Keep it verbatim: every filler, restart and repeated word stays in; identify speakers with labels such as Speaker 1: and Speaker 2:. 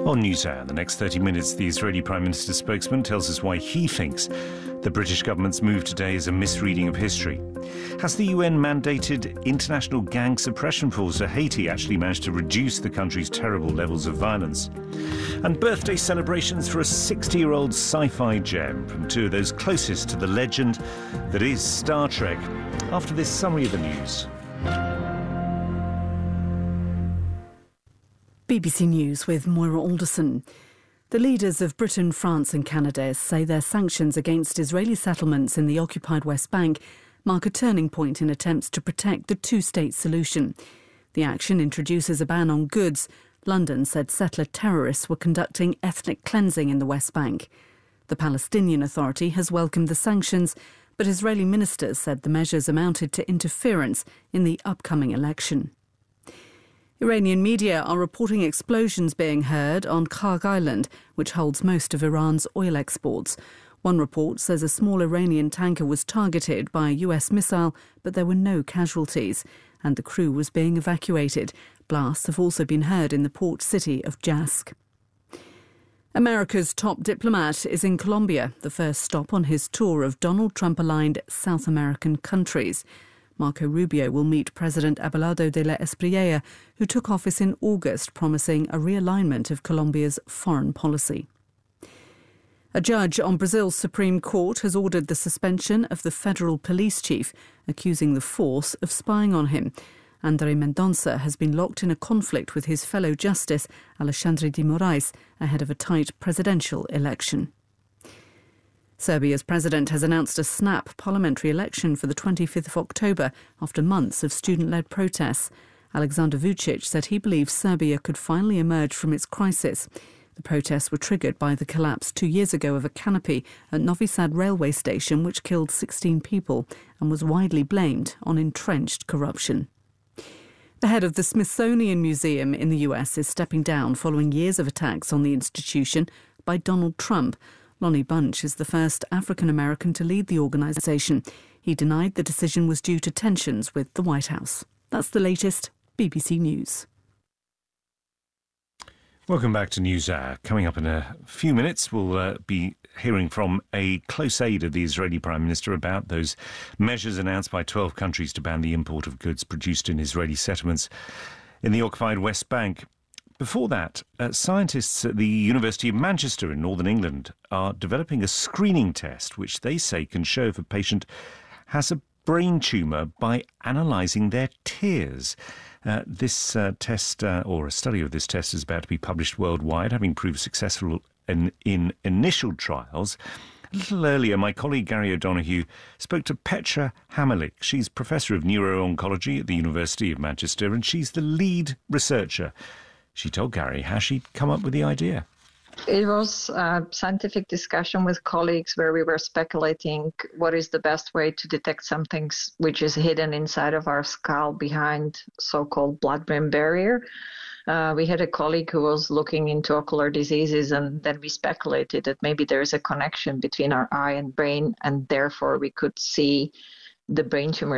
Speaker 1: On NewsHour, in the next thirty minutes, the Israeli Prime Minister's spokesman tells us why he thinks the British government's move today is a misreading of history. Has the U N-mandated international gang suppression force to Haiti actually managed to reduce the country's terrible levels of violence? And birthday celebrations for a sixty-year-old sci-fi gem from two of those closest to the legend that is Star Trek. After this summary of the news.
Speaker 2: B B C News with Moira Alderson. The leaders of Britain, France and Canada say their sanctions against Israeli settlements in the occupied West Bank mark a turning point in attempts to protect the two-state solution. The action introduces a ban on goods. London said settler terrorists were conducting ethnic cleansing in the West Bank. The Palestinian Authority has welcomed the sanctions, but Israeli ministers said the measures amounted to interference in the upcoming election. Iranian media are reporting explosions being heard on Kharg Island, which holds most of Iran's oil exports. One report says a small Iranian tanker was targeted by a U S missile, but there were no casualties, and the crew was being evacuated. Blasts have also been heard in the port city of Jask. America's top diplomat is in Colombia, the first stop on his tour of Donald Trump-aligned South American countries. Marco Rubio will meet President Abelardo de la Espriella, who took office in August, promising a realignment of Colombia's foreign policy. A judge on Brazil's Supreme Court has ordered the suspension of the federal police chief, accusing the force of spying on him. André Mendonça has been locked in a conflict with his fellow justice, Alexandre de Moraes, ahead of a tight presidential election. Serbia's president has announced a snap parliamentary election for the twenty-fifth of October after months of student-led protests. Alexander Vucic said he believes Serbia could finally emerge from its crisis. The protests were triggered by the collapse two years ago of a canopy at Novi Sad railway station, which killed sixteen people and was widely blamed on entrenched corruption. The head of the Smithsonian Museum in the U S is stepping down following years of attacks on the institution by Donald Trump. Lonnie Bunch is the first African-American to lead the organisation. He denied the decision was due to tensions with the White House. That's the latest. B B C News.
Speaker 1: Welcome back to NewsHour. Coming up in a few minutes, we'll uh, be hearing from a close aide of the Israeli Prime Minister about those measures announced by twelve countries to ban the import of goods produced in Israeli settlements in the occupied West Bank. Before that, uh, scientists at the University of Manchester in Northern England are developing a screening test which they say can show if a patient has a brain tumour by analysing their tears. Uh, this uh, test, uh, or a study of this test, is about to be published worldwide, having proved successful in, in initial trials. A little earlier, my colleague Gary O'Donoghue spoke to Petra Hammerlich. She's Professor of Neuro-Oncology at the University of Manchester, and she's the lead researcher. She told Gary how she'd come up with the idea.
Speaker 3: It was a scientific discussion with colleagues where we were speculating what is the best way to detect something which is hidden inside of our skull behind so-called blood-brain barrier. Uh, we had a colleague who was looking into ocular diseases, and then we speculated that maybe there is a connection between our eye and brain, and therefore we could see the brain tumor